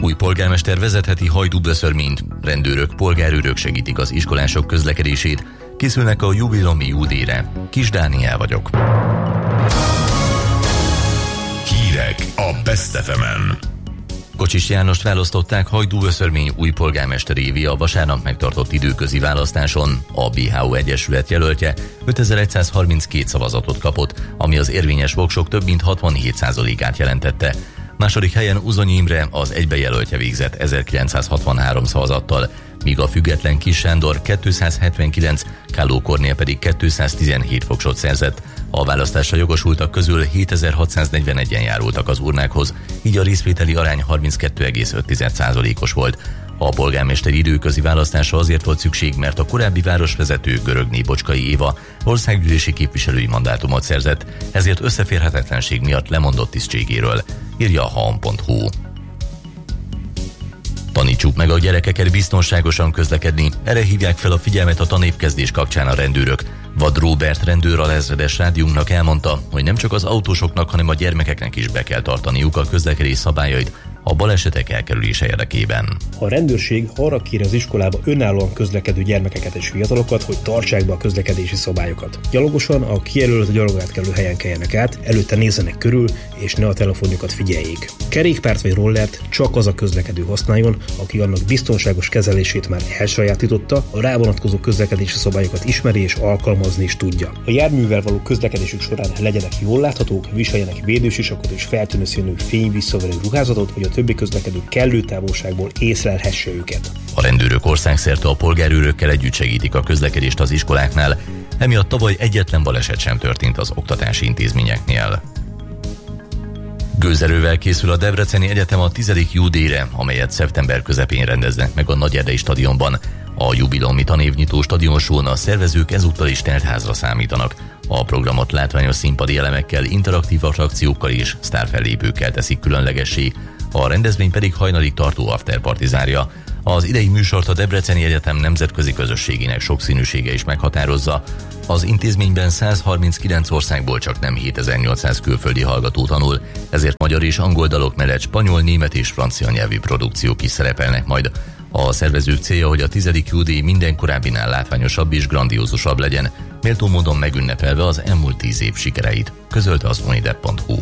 Új polgármester vezetheti Hajdú-Böszörményt, rendőrök, polgárőrök segítik az iskolások közlekedését, készülnek a jubileumi UD-re. Kis Dániel vagyok. Hírek a Best FM-en. Kocsis Jánost választották Hajdú-Böszörmény új polgármesterévé a vasárnap megtartott időközi választáson. A BHO Egyesület jelöltje 5132 szavazatot kapott, ami az érvényes voksok több mint 67%-át jelentette. Második helyen Uzonyi Imre, az egybejelöltje végzett 1963 szavazattal, míg a független Kis Sándor 279, Kálló Kornél pedig 217 voksot szerzett. A választásra jogosultak közül 7641-en járultak az urnákhoz, így a részvételi arány 32,5%-os volt. A polgármesteri időközi választásra azért volt szükség, mert a korábbi városvezető Görögné Bocskai Éva országgyűlési képviselői mandátumot szerzett, ezért összeférhetetlenség miatt lemondott tisztségéről, írja a haon.hu. Tanítsuk meg a gyerekeket biztonságosan közlekedni, erre hívják fel a figyelmet a tanévkezdés kapcsán a rendőrök. Vad Róbert rendőr alezredes rádiónknak elmondta, hogy nem csak az autósoknak, hanem a gyermekeknek is be kell tartaniuk a közlekedés szabályait a balesetek elkerülése érdekében. A rendőrség arra kéri az iskolába önállóan közlekedő gyermekeket és fiatalokat, hogy tartsák be a közlekedési szabályokat. Gyalogosan a kijelölt gyalogátkelő helyen keljenek át, előtte nézzenek körül, és ne a telefonjukat figyeljék. Kerékpárt vagy rollert csak az a közlekedő használjon, aki annak biztonságos kezelését már elsajátította, a rá vonatkozó közlekedési szabályokat ismeri és alkalmazni is tudja. A járművel való közlekedésük során legyenek jól láthatók, viseljenek védősisakot és feltűnő színű fényvisszaverő ruházatot, hogy a többi közlekedő kellő távolságból észlelhesse őket. A rendőrök országszerte a polgárőrökkel együtt segítik a közlekedést az iskoláknál, emiatt tavaly egyetlen baleset sem történt az oktatási intézményeknél. Gőzerővel készül a Debreceni Egyetem a 10. UD-re, amelyet szeptember közepén rendeznek meg a Nagyerdei stadionban. A jubileumi tanévnyitó stadionsón a szervezők ezúttal is teltházra számítanak. A programot látványos színpadi elemekkel, interaktív attrakciókkal és sztárfellépőkkel teszik különlegessé, a rendezvény pedig hajnalig tartó afterparty zárja. Az idei műsort a Debreceni Egyetem nemzetközi közösségének sokszínűsége is meghatározza. Az intézményben 139 országból csak nem 7800 külföldi hallgató tanul, ezért magyar és angol dalok mellett spanyol, német és francia nyelvű produkciók is szerepelnek majd. A szervezők célja, hogy a 10. UD minden korábbinál látványosabb és grandiózusabb legyen, méltó módon megünnepelve az elmúlt 10 év sikereit, közölte az unidep.hu.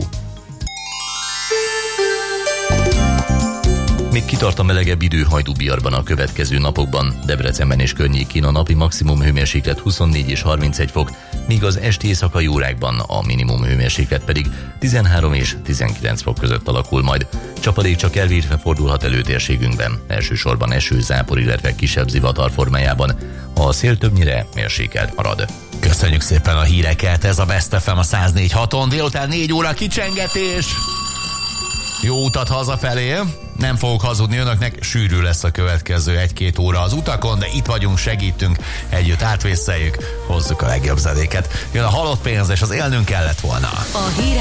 Még kitart a melegebb idő Hajdú-Biarban a következő napokban, Debrecenben és környékén a napi maximum hőmérséklet 24 és 31 fok, míg az esti éjszakai órákban a minimum hőmérséklet pedig 13 és 19 fok között alakul majd. Csapadék csak elvértve fordulhat elő térségünkben, elsősorban eső, zápor, illetve kisebb zivatar formájában. A szél többnyire mérsékelt marad. Köszönjük szépen a híreket, ez a Best FM a 104.6-on, délután 4 óra kicsengetés. Jó utat hazafelé, nem fogok hazudni önöknek, sűrű lesz a következő 1-2 óra az utakon, de itt vagyunk, segítünk, együtt átvészeljük, hozzuk a legjobb zenéket. Jön a halott pénz, és az élnünk kellett volna. A hírek